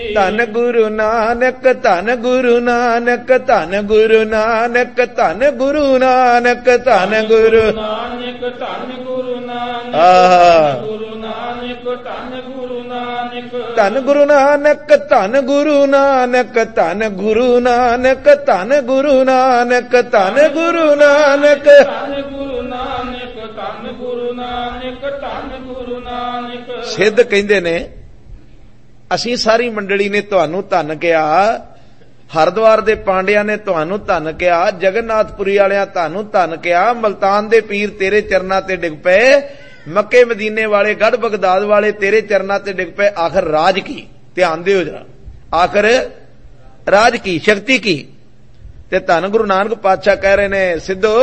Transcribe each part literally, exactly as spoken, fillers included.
ਧੰਨ ਗੁਰੂ ਨਾਨਕ ਧੰਨ ਗੁਰੂ ਨਾਨਕ ਧੰਨ ਗੁਰੂ ਨਾਨਕ ਧੰਨ ਗੁਰੂ ਨਾਨਕ ਧੰਨ ਗੁਰੂ ਨਾਨਕ ਧੰਨ ਗੁਰੂ ਨਾਨਕ ਆਹ ਗੁਰੂ ਨਾਨਕ ਧੰਨ ਗੁਰੂ ਨਾਨਕ ਧੰਨ ਗੁਰੂ ਨਾਨਕ ਧੰਨ ਗੁਰੂ ਨਾਨਕ ਧੰਨ ਗੁਰੂ ਨਾਨਕ ਧੰਨ ਗੁਰੂ ਨਾਨਕ ਧੰਨ ਗੁਰੂ ਨਾਨਕ ਧੰਨ ਗੁਰੂ ਨਾਨਕ ਧੰਨ ਗੁਰੂ ਨਾਨਕ ਧੰਨ ਗੁਰੂ ਨਾਨਕ। ਸਿੱਧ ਕਹਿੰਦੇ ਨੇ ਅਸੀਂ ਸਾਰੀ ਮੰਡਲੀ ਨੇ ਤੁਹਾਨੂੰ ਧੰਨ ਕਿਹਾ, ਹਰਿਦੁਆਰ ਦੇ ਪਾਂਡਿਆਂ ਨੇ ਤੁਹਾਨੂੰ ਧੰਨ ਕਿਹਾ, ਜਗਨਨਾਥਪੁਰੀ ਵਾਲਿਆਂ ਤੁਹਾਨੂੰ ਧੰਨ ਕਿਹਾ, ਮਲਤਾਨ ਦੇ ਪੀਰ ਤੇਰੇ ਚਰਨਾਂ ਤੇ ਡਿੱਗ ਪਏ, ਮੱਕੇ ਮਦੀਨੇ ਵਾਲੇ ਗੜ ਬਗਦਾਦ ਵਾਲੇ ਤੇਰੇ ਚਰਨਾਂ ਤੇ ਡਿੱਗ ਪਏ। ਆਖਰ ਰਾਜ ਕੀ? ਧਿਆਨ ਦਿਓ ਜਰਾ, ਆਖਰ ਰਾਜ ਕੀ, ਸ਼ਕਤੀ ਕੀ? ਤੇ ਧੰਨ ਗੁਰੂ ਨਾਨਕ ਪਾਤਸ਼ਾਹ ਕਹਿ ਰਹੇ ਨੇ ਸਿੱਧੋ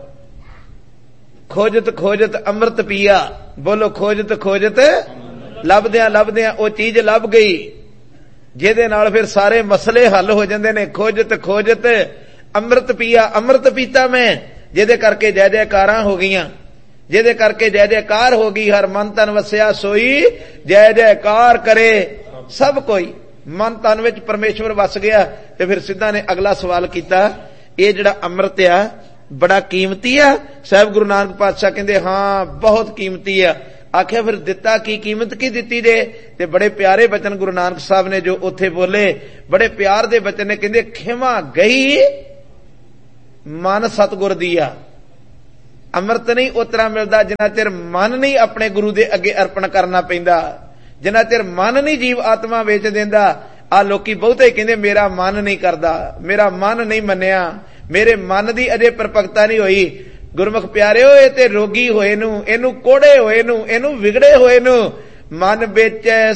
ਖੋਜਤ ਖੋਜਤ ਅੰਮ੍ਰਿਤ ਪੀਆ। ਬੋਲੋ ਖੋਜਤ ਖੋਜਤ, ਲੱਭਦਿਆਂ ਲੱਭਦਿਆਂ ਉਹ ਚੀਜ਼ ਲੱਭ ਗਈ ਜਿਹਦੇ ਨਾਲ ਫਿਰ ਸਾਰੇ ਮਸਲੇ ਹੱਲ ਹੋ ਜਾਂਦੇ ਨੇ। ਖੋਜਤ ਖੋਜਤ ਅੰਮ੍ਰਿਤ ਪੀਆ, ਅੰਮ੍ਰਿਤ ਪੀਤਾ ਮੈਂ, ਜਿਹਦੇ ਕਰਕੇ ਜੈ ਜੈਕਾਰਾਂ ਹੋ ਗਈਆਂ, ਜਿਹਦੇ ਕਰਕੇ ਜੈ ਜੈਕਾਰ ਹੋ ਗਈ। ਹਰ ਮਨ ਤਨ ਵਸਿਆ ਸੋਈ ਜੈ ਜੈਕਾਰ ਕਰੇ ਸਭ ਕੋਈ। ਮਨ ਤਨ ਵਿੱਚ ਪਰਮੇਸ਼ਵਰ ਵਸ ਗਿਆ। ਤੇ ਫਿਰ ਸਿੱਧਾ ਨੇ ਅਗਲਾ ਸਵਾਲ ਕੀਤਾ, ਇਹ ਜਿਹੜਾ ਅੰਮ੍ਰਿਤ ਆ ਬੜਾ ਕੀਮਤੀ ਆ? ਸਾਹਿਬ ਗੁਰੂ ਨਾਨਕ ਪਾਤਸ਼ਾਹ ਕਹਿੰਦੇ ਹਾਂ ਬਹੁਤ ਕੀਮਤੀ ਆ। ਆਖਿਆ ਫਿਰ ਦਿੱਤਾ ਕੀ, ਕੀਮਤ ਕੀ ਦਿੱਤੀ ਜੇ? ਤੇ ਬੜੇ ਪਿਆਰੇ ਬਚਨ ਗੁਰੂ ਨਾਨਕ ਸਾਹਿਬ ਨੇ ਜੋ ਉੱਥੇ ਬੋਲੇ, ਬੜੇ ਪਿਆਰ ਦੇ ਬਚਨ ਨੇ। ਕਹਿੰਦੇ ਖਿਮਾ ਗਈ ਮਨ ਸਤਿਗੁਰ ਦੀ ਆ। ਅੰਮ੍ਰਿਤ ਨਹੀਂ ਉਤਰਾ ਮਿਲਦਾ ਜਿੰਨਾ ਚਿਰ ਮਨ ਨਹੀਂ ਆਪਣੇ ਗੁਰੂ ਦੇ ਅੱਗੇ ਅਰਪਣ ਕਰਨਾ ਪੈਂਦਾ, ਜਿੰਨਾ ਚਿਰ ਮਨ ਨਹੀਂ ਜੀਵ ਆਤਮਾ ਵੇਚ ਦਿੰਦਾ। ਆ ਲੋਕੀ ਬਹੁਤੇ ਕਹਿੰਦੇ ਮੇਰਾ ਮਨ ਨਹੀਂ ਕਰਦਾ, ਮੇਰਾ ਮਨ ਨਹੀਂ ਮੰਨਿਆ, ਮੇਰੇ ਮਨ ਦੀ ਅਜੇ ਪਰਪਕਤਾ ਨਹੀਂ ਹੋਈ। ਗੁਰਮੁਖ ਪਿਆਰਿਓ, ਇਹ ਤੇ ਰੋਗੀ ਹੋਏ ਨੂੰ, ਇਹਨੂੰ ਕੋੜੇ ਹੋਏ ਨੂੰ, ਇਹਨੂੰ ਵਿਗੜੇ ਹੋਏ ਨੂੰ ਮਨ ਵੇਚੈ